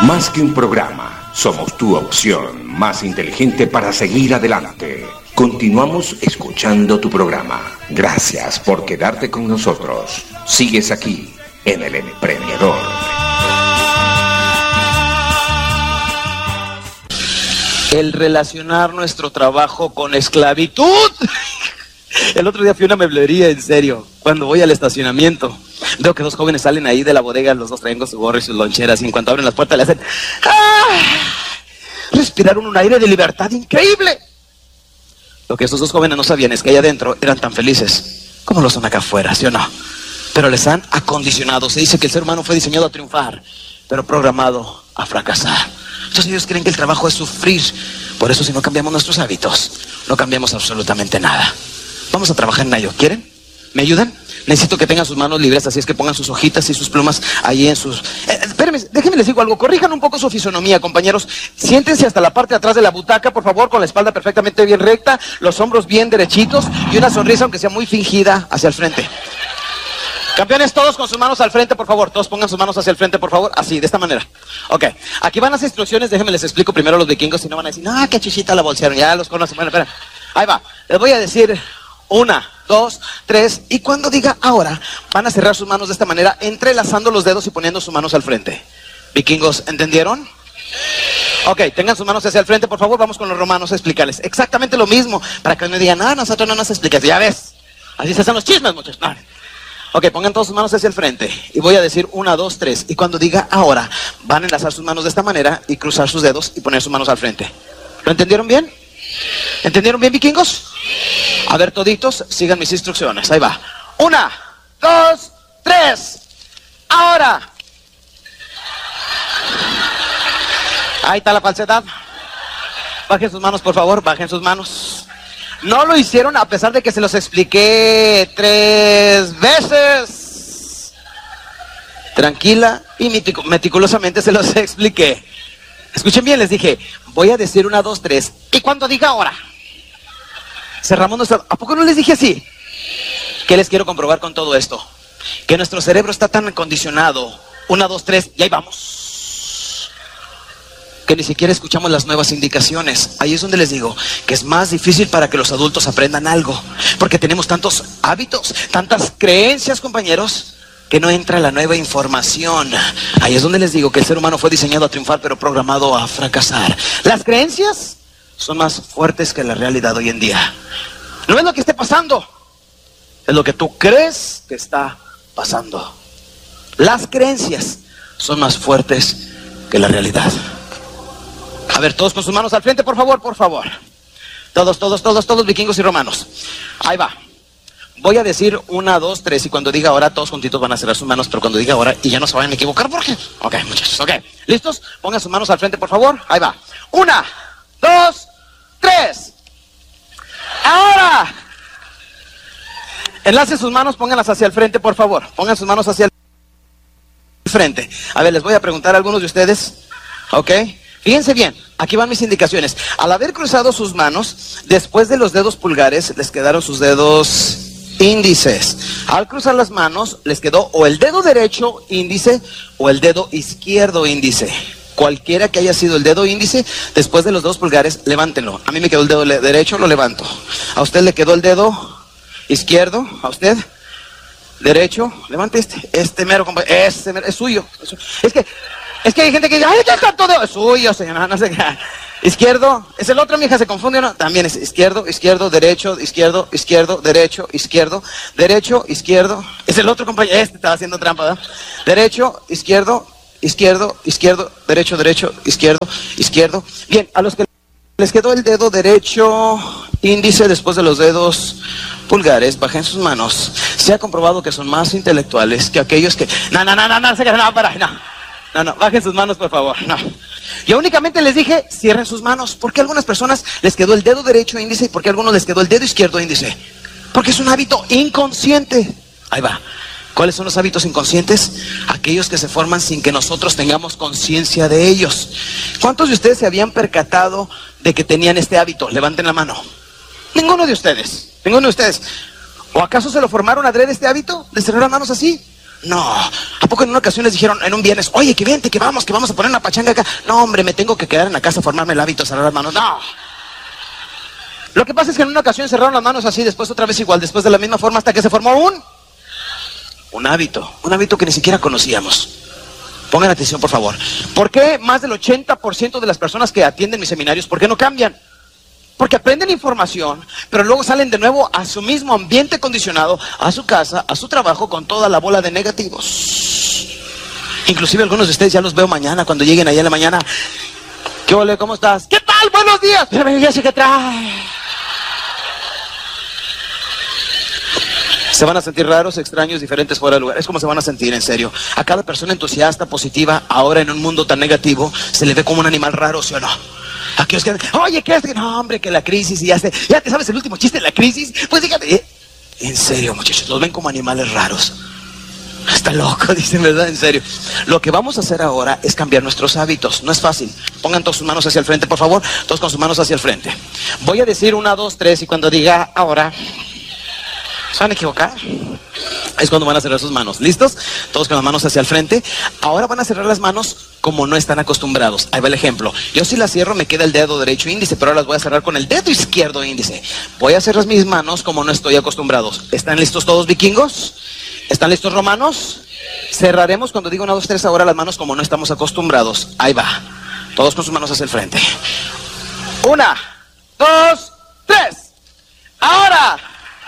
Más que un programa, somos tu opción más inteligente para seguir adelante. Continuamos escuchando tu programa. Gracias por quedarte con nosotros. Sigues aquí, en El Emprendedor. El relacionar nuestro trabajo con esclavitud. El otro día fui a una meblería, en serio, cuando voy al estacionamiento. Veo que dos jóvenes salen ahí de la bodega, los dos traen con su gorro y sus loncheras, y en cuanto abren las puertas le hacen respiraron un aire de libertad increíble. Lo que esos dos jóvenes no sabían es que allá adentro eran tan felices como lo son acá afuera, ¿sí o no? Pero les han acondicionado. Se dice que el ser humano fue diseñado a triunfar, pero programado a fracasar. Entonces ellos creen que el trabajo es sufrir. Por eso, si no cambiamos nuestros hábitos, no cambiamos absolutamente nada. Vamos a trabajar en ello. ¿Quieren? ¿Me ayudan? Necesito que tengan sus manos libres, así es que pongan sus hojitas y sus plumas ahí en sus... Espérenme, déjenme les digo algo. Corrijan un poco su fisonomía, compañeros. Siéntense hasta la parte de atrás de la butaca, por favor, con la espalda perfectamente bien recta, los hombros bien derechitos y una sonrisa, aunque sea muy fingida, hacia el frente. Campeones, todos con sus manos al frente, por favor. Todos pongan sus manos hacia el frente, por favor. Así, de esta manera. Ok. Aquí van las instrucciones. Déjenme les explico primero a los vikingos, si no van a decir, no, qué chichita la bolsearon. Ya los conocen. Bueno, espera. Ahí va. Les voy a decir 1, 2, 3. Y cuando diga ahora, van a cerrar sus manos de esta manera, entrelazando los dedos y poniendo sus manos al frente. Vikingos, ¿entendieron? Ok, tengan sus manos hacia el frente, por favor. Vamos con los romanos a explicarles exactamente lo mismo, para que no digan, no, nosotros no nos explicas. Ya ves. Así se hacen los chismes, muchachos. No. Ok, pongan todas sus manos hacia el frente y voy a decir 1, 2, 3. Y cuando diga ahora, van a enlazar sus manos de esta manera y cruzar sus dedos y poner sus manos al frente. ¿Lo entendieron bien? ¿Entendieron bien, vikingos? A ver, toditos, sigan mis instrucciones. Ahí va. 1, 2, 3. Ahora. Ahí está la falsedad. Bajen sus manos, por favor, bajen sus manos. No lo hicieron a pesar de que se los expliqué 3 veces. Tranquila y meticulosamente se los expliqué. Escuchen bien, les dije, voy a decir 1, 2, 3. Y cuando diga ahora, cerramos nuestra... ¿A poco no les dije así? ¿Qué les quiero comprobar con todo esto? Que nuestro cerebro está tan acondicionado. 1, 2, 3, y ahí vamos, que ni siquiera escuchamos las nuevas indicaciones. Ahí es donde les digo que es más difícil para que los adultos aprendan algo, porque tenemos tantos hábitos, tantas creencias, compañeros, que no entra la nueva información. Ahí es donde les digo que el ser humano fue diseñado a triunfar, pero programado a fracasar. Las creencias son más fuertes que la realidad hoy en día. No es lo que esté pasando, es lo que tú crees que está pasando. Las creencias son más fuertes que la realidad. A ver, todos con sus manos al frente, por favor, por favor. Todos, vikingos y romanos. Ahí va. Voy a decir 1, 2, 3, y cuando diga ahora, todos juntitos van a cerrar sus manos, pero cuando diga ahora, y ya no se vayan a equivocar, ¿por qué? Ok, muchachos, ok. ¿Listos? Pongan sus manos al frente, por favor. Ahí va. 1, 2, 3. Ahora. Enlacen sus manos, pónganlas hacia el frente, por favor. Pongan sus manos hacia el frente. A ver, les voy a preguntar a algunos de ustedes, ok. Fíjense bien, aquí van mis indicaciones. Al haber cruzado sus manos, después de los dedos pulgares, les quedaron sus dedos índices. Al cruzar las manos, les quedó o el dedo derecho índice o el dedo izquierdo índice. Cualquiera que haya sido el dedo índice, después de los dedos pulgares, levántenlo. A mí me quedó el dedo derecho, lo levanto. A usted le quedó el dedo izquierdo, a usted derecho, levante este mero, este mero, es suyo. Es que hay gente que dice, ay, ¿qué está todo? Es suyo, señora, no sé qué. Izquierdo, es el otro, mi hija, se confunde, ¿no? También es izquierdo, derecho, derecho, izquierdo. Es el otro compañero, estaba haciendo trampa, ¿verdad? Derecho, izquierdo, derecho, izquierdo. Bien, a los que les quedó el dedo derecho índice después de los dedos pulgares, bajen sus manos. Se ha comprobado que son más intelectuales que aquellos que... No, bajen sus manos, por favor. No. Yo únicamente les dije, cierren sus manos. ¿Por qué a algunas personas les quedó el dedo derecho índice y por qué a algunos les quedó el dedo izquierdo índice? Porque es un hábito inconsciente. Ahí va. ¿Cuáles son los hábitos inconscientes? Aquellos que se forman sin que nosotros tengamos conciencia de ellos. ¿Cuántos de ustedes se habían percatado de que tenían este hábito? Levanten la mano. Ninguno de ustedes. ¿O acaso se lo formaron adrede este hábito de cerrar las manos así? No. ¿A poco en una ocasión les dijeron en un viernes, oye, que vente, que vamos a poner una pachanga acá? No, hombre, me tengo que quedar en la casa a formarme el hábito, cerrar las manos. No. Lo que pasa es que en una ocasión cerraron las manos así, después otra vez igual, después de la misma forma, hasta que se formó un hábito que ni siquiera conocíamos. Pongan atención, por favor. ¿Por qué más del 80% de las personas que atienden mis seminarios, por qué no cambian? Porque aprenden información, pero luego salen de nuevo a su mismo ambiente condicionado, a su casa, a su trabajo, con toda la bola de negativos. Inclusive algunos de ustedes ya los veo mañana, cuando lleguen allá en la mañana. ¿Qué ole? ¿Cómo estás? ¿Qué tal? Buenos días. Pero ya sé qué trae. Se van a sentir raros, extraños, diferentes, fuera de lugar. Es como se van a sentir, en serio. A cada persona entusiasta, positiva, ahora en un mundo tan negativo, se le ve como un animal raro, ¿sí o no? Aquellos que, oye, ¿qué es? No, hombre, que la crisis, y ya te sabes el último chiste de la crisis. Pues dígate, en serio, muchachos, los ven como animales raros. Está loco, dicen, ¿verdad? En serio. Lo que vamos a hacer ahora es cambiar nuestros hábitos. No es fácil. Pongan todas sus manos hacia el frente, por favor. Todos con sus manos hacia el frente. Voy a decir 1, 2, 3, y cuando diga ahora, ¿se van a equivocar? Es cuando van a cerrar sus manos. ¿Listos? Todos con las manos hacia el frente. Ahora van a cerrar las manos como no están acostumbrados. Ahí va el ejemplo. Yo si las cierro me queda el dedo derecho índice, pero ahora las voy a cerrar con el dedo izquierdo índice. Voy a cerrar mis manos como no estoy acostumbrados. ¿Están listos todos, vikingos? ¿Están listos, romanos? Cerraremos cuando digo 1, 2, 3 ahora las manos como no estamos acostumbrados. Ahí va. Todos con sus manos hacia el frente. 1, 2, 3. Ahora.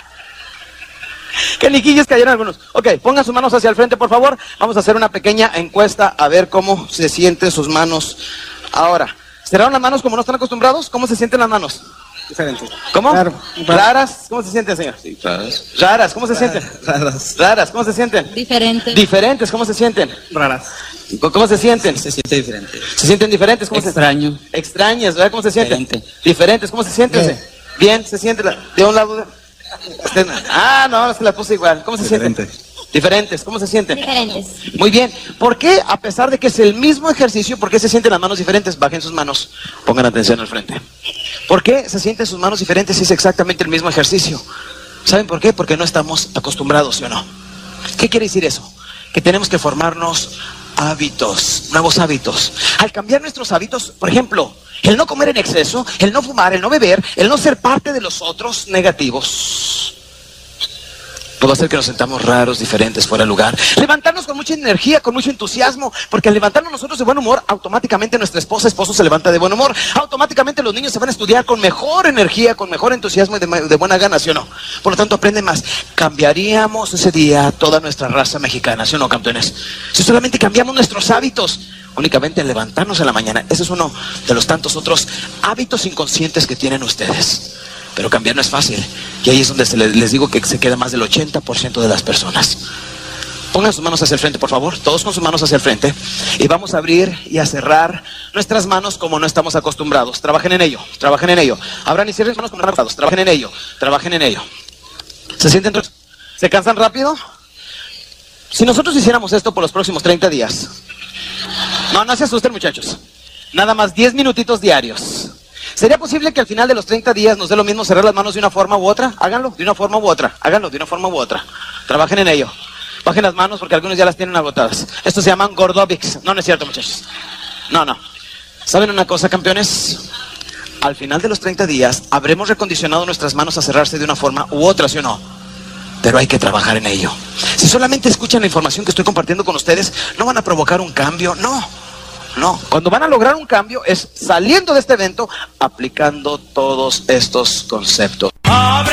Que niquillos cayeron algunos. Ok, pongan sus manos hacia el frente, por favor. Vamos a hacer una pequeña encuesta a ver cómo se sienten sus manos ahora. ¿Cerraron las manos como no están acostumbrados? ¿Cómo se sienten las manos? Diferentes. ¿Cómo? Claro. ¿Raras? ¿Cómo se sienten, señor? Sí, raras. ¿Raras? ¿Cómo se sienten? Raras. ¿Raras? ¿Cómo se sienten? Diferentes. ¿Diferentes? ¿Cómo se sienten? Raras. ¿Cómo se sienten? Se siente diferente. ¿Se sienten diferentes? ¿Cómo Extraño. se Extrañas, ¿verdad? ¿Cómo se sienten? Diferente. Diferentes. ¿Cómo se sienten? Bien, se siente de un lado. No, es que la puse igual. ¿Cómo se sienten? Diferentes. ¿Cómo se sienten? Diferentes. Muy bien. ¿Por qué, a pesar de que es el mismo ejercicio, por qué se sienten las manos diferentes? Bajen sus manos. Pongan atención al frente. ¿Por qué se sienten sus manos diferentes si es exactamente el mismo ejercicio? ¿Saben por qué? Porque no estamos acostumbrados, ¿sí o no? ¿Qué quiere decir eso? Que tenemos que formarnos hábitos, nuevos hábitos. Al cambiar nuestros hábitos, por ejemplo, el no comer en exceso, el no fumar, el no beber, el no ser parte de los otros negativos, puede hacer que nos sentamos raros, diferentes, fuera de lugar. Levantarnos con mucha energía, con mucho entusiasmo, porque al levantarnos nosotros de buen humor, automáticamente nuestra esposo se levanta de buen humor. Automáticamente los niños se van a estudiar con mejor energía, con mejor entusiasmo y de buena gana, ¿sí o no? Por lo tanto, aprenden más. Cambiaríamos ese día toda nuestra raza mexicana, ¿sí o no, campeones? Si solamente cambiamos nuestros hábitos, únicamente en levantarnos en la mañana. Ese es uno de los tantos otros hábitos inconscientes que tienen ustedes. Pero cambiar no es fácil. Y ahí es donde les digo que se queda más del 80% de las personas. Pongan sus manos hacia el frente, por favor. Todos con sus manos hacia el frente. Y vamos a abrir y a cerrar nuestras manos como no estamos acostumbrados. Trabajen en ello, trabajen en ello. Abran y cierren sus manos como no están acostumbrados. Trabajen en ello, trabajen en ello. ¿Se sienten? ¿Se cansan rápido? Si nosotros hiciéramos esto por los próximos 30 días. No se asusten, muchachos. Nada más 10 minutitos diarios. ¿Sería posible que al final de los 30 días nos dé lo mismo cerrar las manos de una forma u otra? Háganlo de una forma u otra. Háganlo de una forma u otra. Trabajen en ello. Bajen las manos porque algunos ya las tienen agotadas. Estos se llaman gordobics. No es cierto, muchachos. No. ¿Saben una cosa, campeones? Al final de los 30 días habremos recondicionado nuestras manos a cerrarse de una forma u otra, ¿sí o no? Pero hay que trabajar en ello. Si solamente escuchan la información que estoy compartiendo con ustedes, no van a provocar un cambio, no. Cuando van a lograr un cambio es saliendo de este evento, aplicando todos estos conceptos.